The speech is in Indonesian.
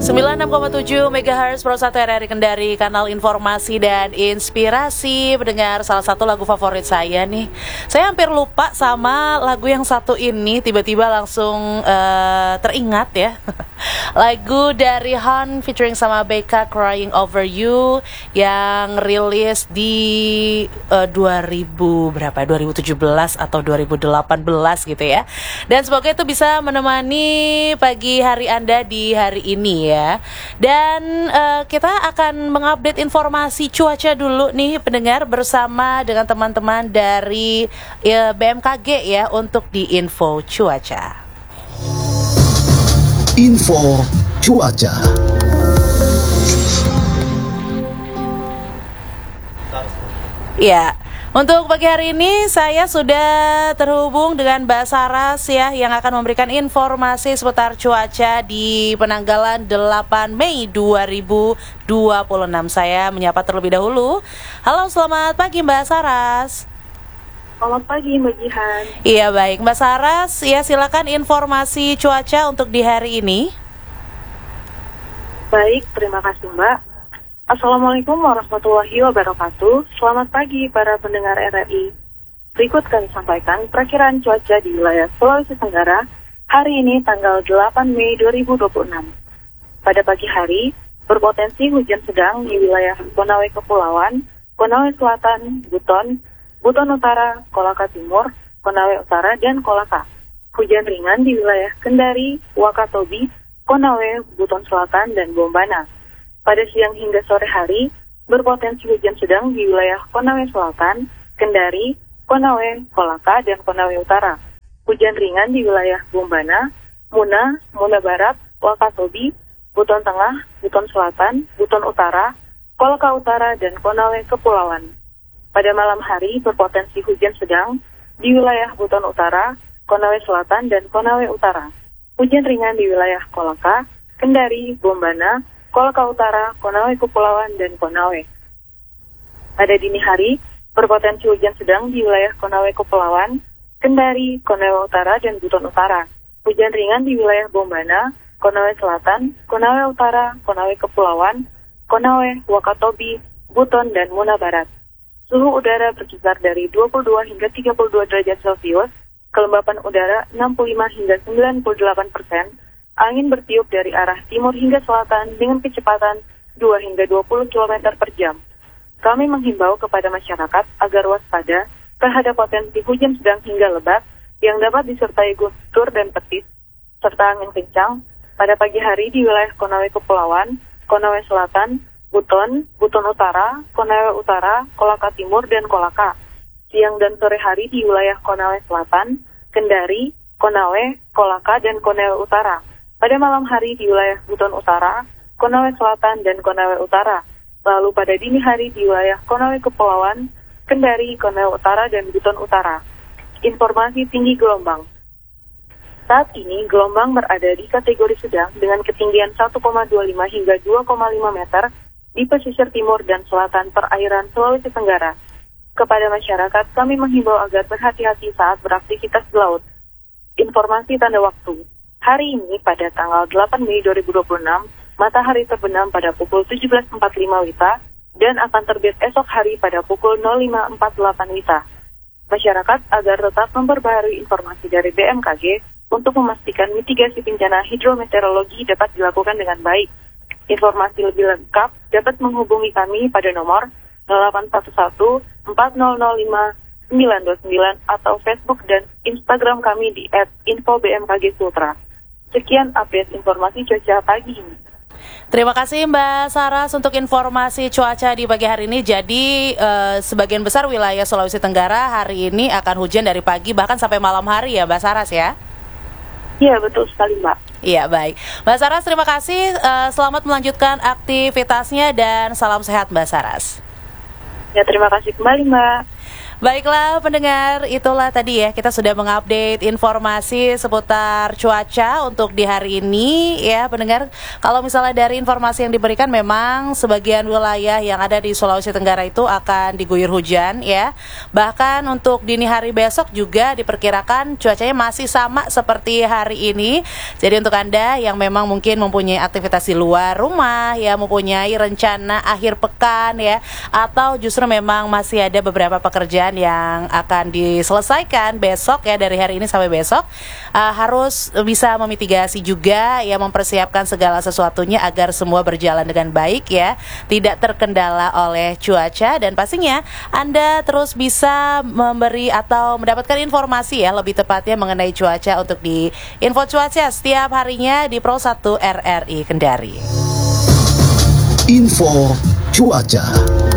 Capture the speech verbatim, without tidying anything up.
sembilan puluh enam koma tujuh megahertz Pro satu R R I Kendari, kanal informasi dan inspirasi. Mendengar salah satu lagu favorit saya nih. Saya hampir lupa sama lagu yang satu ini, tiba-tiba langsung uh, teringat ya. Lagu dari Han featuring sama B K, Crying Over You, yang rilis di uh, dua ribu berapa? dua ribu tujuh belas atau dua ribu delapan belas gitu ya. Dan semoga itu bisa menemani pagi hari Anda di hari ini ya. Dan uh, kita akan mengupdate informasi cuaca dulu nih pendengar, bersama dengan teman-teman dari uh, B M K G ya, untuk di info cuaca. Info cuaca. Ya, untuk pagi hari ini saya sudah terhubung dengan Mbak Saras ya, yang akan memberikan informasi seputar cuaca di Penanggalan delapan Mei dua ribu dua puluh enam. Saya menyapa terlebih dahulu. Halo, selamat pagi Mbak Saras. Selamat pagi Mbak Jihan. Iya baik, Mbak Saras, ya silakan informasi cuaca untuk di hari ini. Baik, terima kasih Mbak. Assalamualaikum warahmatullahi wabarakatuh. Selamat pagi para pendengar R R I. Berikut kami sampaikan perakiraan cuaca di wilayah Sulawesi Tenggara hari ini tanggal delapan Mei dua ribu dua puluh enam. Pada pagi hari, berpotensi hujan sedang di wilayah Konawe Kepulauan, Konawe Selatan, Buton, Buton Utara, Kolaka Timur, Konawe Utara, dan Kolaka. Hujan ringan di wilayah Kendari, Wakatobi, Konawe, Buton Selatan, dan Bombana. Pada siang hingga sore hari, berpotensi hujan sedang di wilayah Konawe Selatan, Kendari, Konawe, Kolaka, dan Konawe Utara. Hujan ringan di wilayah Bombana, Muna, Muna Barat, Wakatobi, Buton Tengah, Buton Selatan, Buton Utara, Kolaka Utara, dan Konawe Kepulauan. Pada malam hari, berpotensi hujan sedang di wilayah Buton Utara, Konawe Selatan, dan Konawe Utara. Hujan ringan di wilayah Kolaka, Kendari, Bombana, Kolaka Utara, Konawe Kepulauan, dan Konawe. Pada dini hari, berpotensi hujan sedang di wilayah Konawe Kepulauan, Kendari, Konawe Utara, dan Buton Utara. Hujan ringan di wilayah Bombana, Konawe Selatan, Konawe Utara, Konawe Kepulauan, Konawe, Wakatobi, Buton, dan Muna Barat. Suhu udara berkisar dari dua puluh dua hingga tiga puluh dua derajat Celcius, kelembapan udara enam puluh lima hingga sembilan puluh delapan persen, angin bertiup dari arah timur hingga selatan dengan kecepatan dua hingga dua puluh kilometer per jam. Kami menghimbau kepada masyarakat agar waspada terhadap potensi hujan sedang hingga lebat yang dapat disertai guntur dan petir, serta angin kencang pada pagi hari di wilayah Konawe Kepulauan, Konawe Selatan, Buton, Buton Utara, Konawe Utara, Kolaka Timur, dan Kolaka. Siang dan sore hari di wilayah Konawe Selatan, Kendari, Konawe, Kolaka, dan Konawe Utara. Pada malam hari di wilayah Buton Utara, Konawe Selatan, dan Konawe Utara. Lalu pada dini hari di wilayah Konawe Kepulauan, Kendari, Konawe Utara, dan Buton Utara. Informasi tinggi gelombang. Saat ini gelombang berada di kategori sedang dengan ketinggian satu koma dua lima hingga dua koma lima meter di pesisir timur dan selatan perairan Sulawesi Tenggara. Kepada masyarakat, kami menghimbau agar berhati-hati saat beraktivitas di laut. Informasi tanda waktu. Hari ini pada tanggal delapan Mei dua ribu dua puluh enam, matahari terbenam pada pukul tujuh belas empat puluh lima Wita dan akan terbit esok hari pada pukul nol lima empat puluh delapan Wita. Masyarakat agar tetap memperbaharui informasi dari B M K G untuk memastikan mitigasi bencana hidrometeorologi dapat dilakukan dengan baik. Informasi lebih lengkap dapat menghubungi kami pada nomor nol delapan satu satu empat nol nol lima sembilan dua sembilan atau Facebook dan Instagram kami di et info b m k g sultra. Sekian update informasi cuaca pagi ini. Terima kasih Mbak Saras untuk informasi cuaca di pagi hari ini. Jadi eh, sebagian besar wilayah Sulawesi Tenggara hari ini akan hujan dari pagi bahkan sampai malam hari ya Mbak Saras ya? Iya betul sekali Mbak. Iya baik, Mbak Saras terima kasih, uh, selamat melanjutkan aktivitasnya dan salam sehat Mbak Saras. Ya terima kasih kembali Mbak. Baiklah pendengar, itulah tadi ya kita sudah mengupdate informasi seputar cuaca untuk di hari ini ya pendengar. Kalau misalnya dari informasi yang diberikan memang sebagian wilayah yang ada di Sulawesi Tenggara itu akan diguyur hujan ya. Bahkan untuk dini hari besok juga diperkirakan cuacanya masih sama seperti hari ini. Jadi untuk Anda yang memang mungkin mempunyai aktivitas di luar rumah ya, mempunyai rencana akhir pekan ya, atau justru memang masih ada beberapa pekerjaan yang akan diselesaikan besok ya, dari hari ini sampai besok, uh, harus bisa memitigasi juga ya, mempersiapkan segala sesuatunya agar semua berjalan dengan baik ya, tidak terkendala oleh cuaca. Dan pastinya Anda terus bisa memberi atau mendapatkan informasi ya, lebih tepatnya mengenai cuaca untuk di Info Cuaca setiap harinya di Pro satu R R I Kendari. Info Cuaca.